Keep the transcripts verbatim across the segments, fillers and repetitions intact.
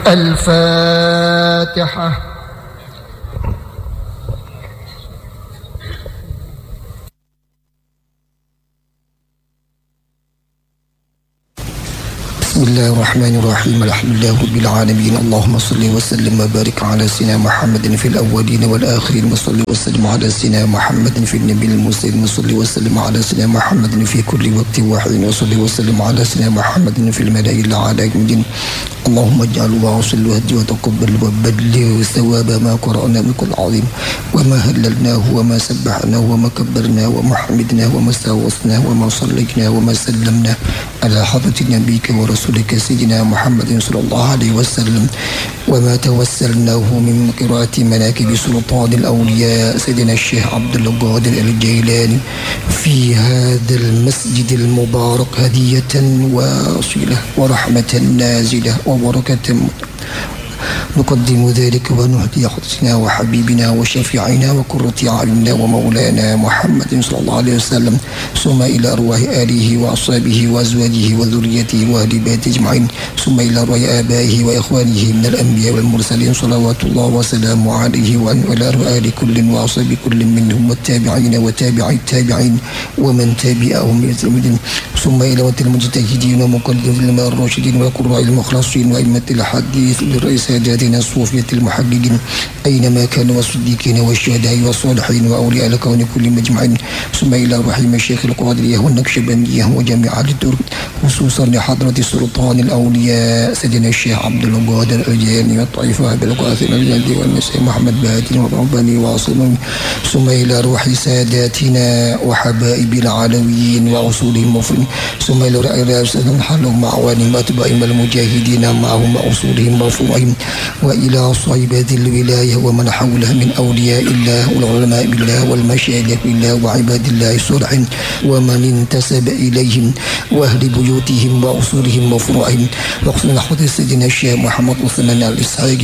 الفاتحة. بسم الله الرحمن الرحيم. الحمد لله رب العالمين. اللهم صل وسلم وبارك على سيدنا محمد في الأولين والآخرين، وصل وسلم على سيدنا محمد في النبي المرسلين، وصل وسلم على سيدنا محمد في كل وقت وحين، وصل وسلم على سيدنا محمد في الملأ الأعلى. اللهم اجعل وصل وهدي وتقبل وبلغ ثواب ما قرأنا من كل عظيم، وما هللناه وما سبحناه وما كبرناه وما حمدناه وما استغوثناه وما صليناه وما سلمنا على حضرة نبيك ورسولك سيدنا محمد صلى الله عليه وسلم، وما توسلناه من قراءة مناكب سلطان الأولياء سيدنا الشيخ عبد القادر الجيلاني في هذا المسجد المبارك هدية واصلة ورحمة نازلة وبركة. نقدم ذلك ونهدي حضرتنا وحبيبنا وشفيعنا وقرة أعيننا ومولانا محمد صلى الله عليه وسلم، ثم إلى أرواح آله وأصحابه وأزواجه وذريته وأهل بيته أجمعين، ثم إلى أرواح آبائه وإخوانه من الأنبياء والمرسلين صلوات الله وسلامه عليه، وإلى أرواح آل كل وأصحاب كل منهم والتابعين وتابعي التابعين ومن تابعهم بإحسان، ثم إلى وقت المجتهدين ومقلدين الراشدين وقراء المخلصين وأئمة الحديث للرئيس ساداتنا الصوفية المحققين أينما كانوا، والصديقين والشهداء والصالحين وأولياء الكون كل مجمعين، ثم إلى روح المشايخ القادرية والنكشبندية وجميع الدور، خصوصا لحضرة سلطان الأولياء سيدنا الشيخ عبد القادر الجيلاني والطائفة بالقاسم الجلدي والنسيم محمد بهادي ورباني واصلين، ثم إلى روح ساداتنا وحبائب العلويين وأصولهم وفرين، ثم إلى رئيس حلهم معوانهم وأتباعهم المجاهدين معهم وأصولهم وفروعهم، وإلى صعيبات الولاية ومن حولها من أولياء الله والعلماء بالله والمشايخ بالله وعباد الله الصالحين ومن انتسب إليهم وأهل بيوتهم وأصولهم وفروعهم، وخصوصا حضرة سيدنا الشيخ محمد عثمان الإسحاق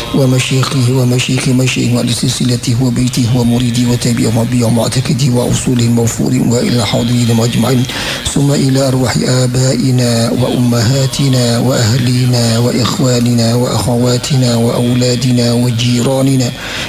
ومشيخه ومشيخ مشيخه وعلى سلسلته وبيته ومريده وتابعه وبيع معتقده وأصولهم وفروعهم، وإلى حاضرين أجمعين، ثم إلى أرواح آبائنا وأمهاتنا وأهلينا وإخواننا وأخواتنا وأولادنا وجيراننا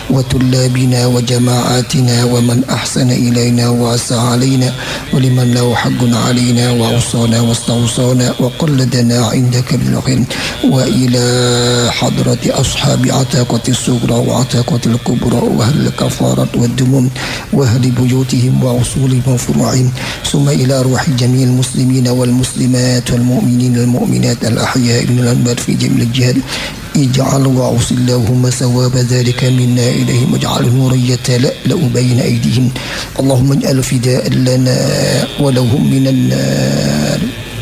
وطلابنا وجماعاتنا ومن أحسن إلينا وأسعى علينا ولمن له حق علينا وأوصانا واستوصانا وقلدنا عندك بالخير، وإلى حضرة أصحاب عتاقة الصغرى وعتاقة الكبرى وأهل الكفارة والدموم وأهل بيوتهم وأصولهم وفروعهم، ثم إلى أرواح جميع المسلمين والمسلمات والمؤمنين والمؤمنات الأحياء من الأموات في جميع الجهات. اجعل وأوصل اللهم ثواب ذلك منا إليهم، واجعله نورا يتلألأ بين أيديهم، اللهم اجعل فداء لنا ولهم من النار،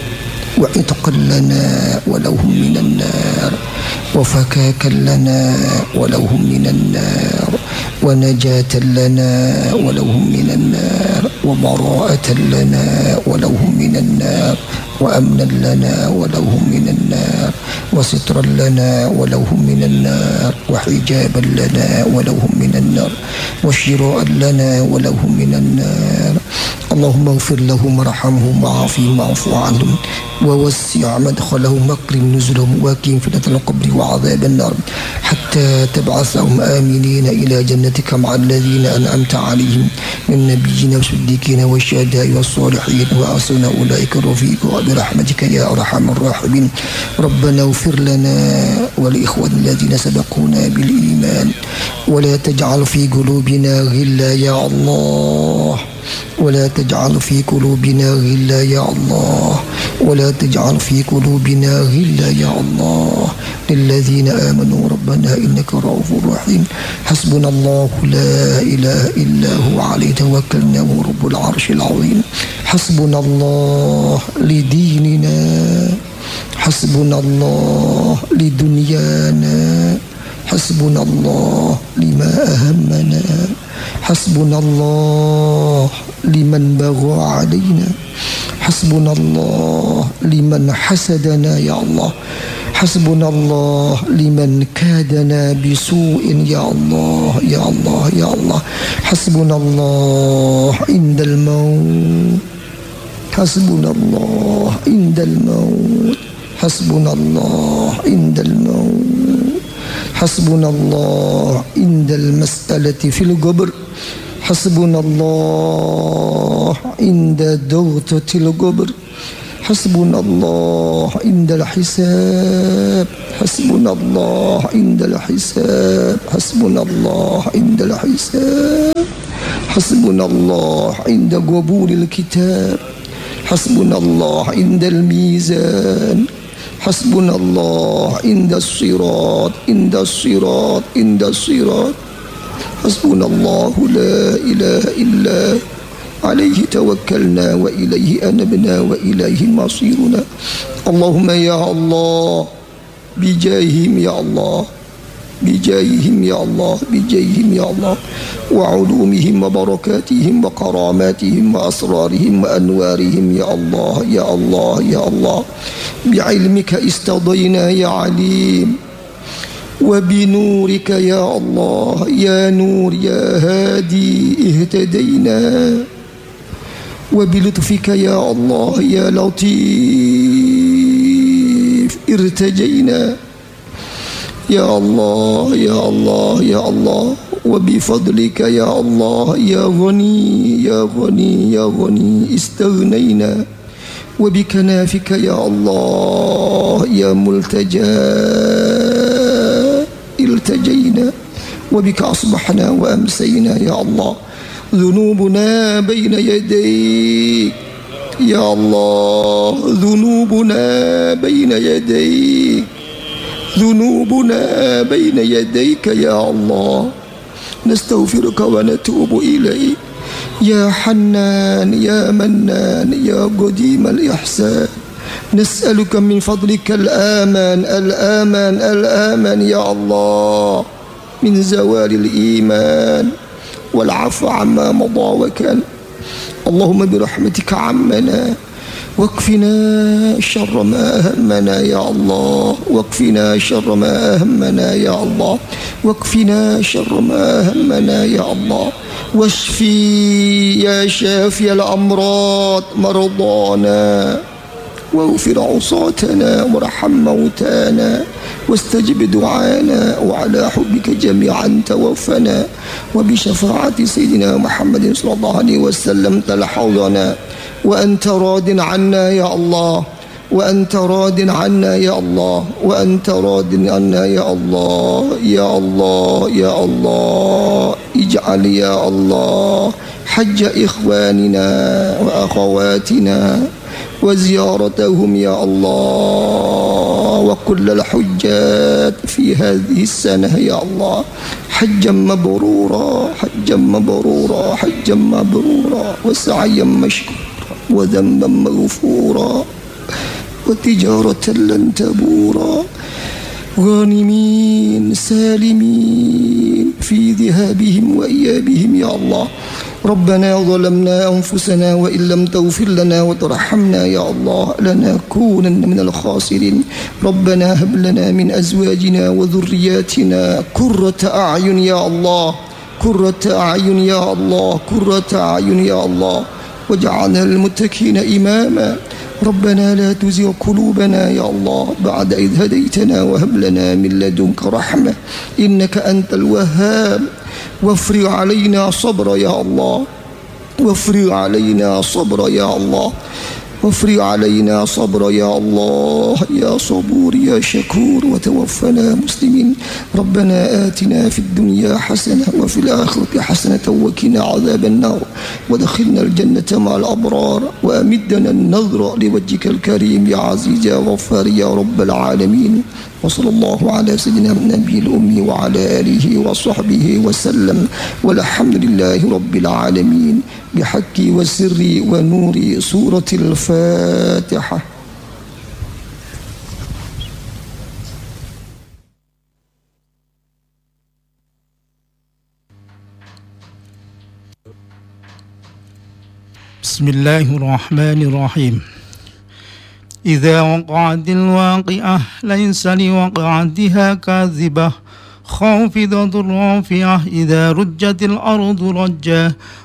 وعتقا لنا ولهم من النار، وفكاكا لنا ولهم من النار، ونجاة لنا ولهم من النار، وبراءة لنا ولهم من النار، وأمنا لنا ولهم من النار، وسترا لنا ولهم من النار، وحجابا لنا ولهم من النار، وشراء لنا ولهم من النار. اللهم اغفر لهم وارحمهم وعافهم واعف عنهم ووسع مدخلهم واكرم نزلهم وقهم فتنة القبر وعذاب النار، حتى تبعثهم آمنين إلى جنتك مع الذين أنعمت عليهم من النبيين والصديقين والشهداء والصالحين وحسن أولئك رفيقا برحمتك يا أرحم الراحمين. ربنا اغفر لنا ولإخواننا الذين سبقونا بالإيمان، ولا تجعل في قلوبنا غلا يا الله، ولا تجعل في قلوبنا غلا يا الله، ولا تجعل في قلوبنا غلا يا الله للذين آمنوا ربنا إنك رؤوف رحيم. حسبنا الله لا إله إلا هو عليه توكلنا وهو رب العرش العظيم. حسبنا الله لديننا، حسبنا الله لدنيانا، حسبنا الله لما أهمنا، حسبنا الله لمن بغى علينا، حسبنا الله لمن حسدنا يا الله، حسبنا الله لمن كادنا بسوء يا الله يا الله يا الله. حسبنا الله عند الموت، حسبنا الله عند الموت، حسبنا الله عند الموت حسبنا الله عند المسألة في القبر حسبنا الله عند ضغطة القبر حسبنا الله عند الحساب حسبنا الله عند الحساب حسبنا الله عند الحساب حسبنا الله عند قبول الكتاب حسبنا الله عند الميزان حسبنا الله عند الصراط عند الصراط عند الصراط حسبنا الله لا إله إلا عليه توكلنا وإليه أنبنا وإليه مصيرنا اللهم يا الله بجاههم يا الله بجاههم يا الله بجاههم يا الله وعلومهم وبركاتهم وكراماتهم وأسرارهم وأنوارهم يا الله يا الله يا الله بعلمك استضينا يا عليم وبنورك يا الله يا نور يا هادي اهتدينا وبلطفك يا الله يا لطيف ارتجينا يا الله يا الله يا الله وبفضلك يا الله يا غني يا غني يا غني استغنينا وبكنافك يا الله يا ملتجى التجينا وبك أصبحنا وأمسينا يا الله ذنوبنا بين يديك يا الله ذنوبنا بين يديك ذنوبنا بين يديك يا الله نستغفرك ونتوب إليك يا حنان يا منان يا قديم الإحسان نسألك من فضلك الآمان الآمان الآمان يا الله من زوال الإيمان والعفو عما مضى وكان اللهم برحمتك عمنا واكفنا شر ما أهمنا يا الله واكفنا شر ما أهمنا يا الله واكفنا شر ما أهمنا يا الله واشفي يا شافي الأمراض مرضانا واغفر عصاتنا وارحم موتانا واستجب دعانا وعلى حبك جميعا توفنا وبشفاعة سيدنا محمد صلى الله عليه وسلم تلحظنا وأنت راض عنا يا الله وأنت راض عنا يا الله وأنت راض عنا يا الله يا الله يا الله اجعل يا الله حج إخواننا وأخواتنا وزيارتهم يا الله وكل الحجات في هذه السنة يا الله حجا مبرورا حجا مبرورا حجا مبرورا وسعيا مشكورا وذنبا مغفورا وتجارة لن تبورا غانمين سالمين في ذهابهم وإيابهم يا الله ربنا ظلمنا أنفسنا وإن لم تغفر لنا وترحمنا يا الله لنكونن من الخاسرين ربنا هب لنا من أزواجنا وذرياتنا قرة أعين يا الله قرة أعين يا الله قرة أعين يا الله واجعلنا للمتقين إماما ربنا لا تزغ قلوبنا يا الله بعد إذ هديتنا وهب لنا من لدنك رحمة إنك أنت الوهاب وافرغ علينا صبر يا الله وافرغ علينا صبر يا الله وافرغ علينا صبر يا الله يا صبور يا شكور وتوفنا مسلمين ربنا آتنا في الدنيا حسنة وفي الآخرة حسنة وقنا عذاب النار ودخلنا الجنة مع الأبرار وأمدنا النظر لوجهك الكريم يا عزيز يا غفار يا رب العالمين وصلى الله على سيدنا النبي الأمي وعلى آله وصحبه وسلم والحمد لله رب العالمين بحق وسر ونور سورة الفاتحة. بسم الله الرحمن الرحيم. إذا وقعت الواقعة ليس لوقعتها كاذبة خافضة رافعة إذا رجت الأرض رجا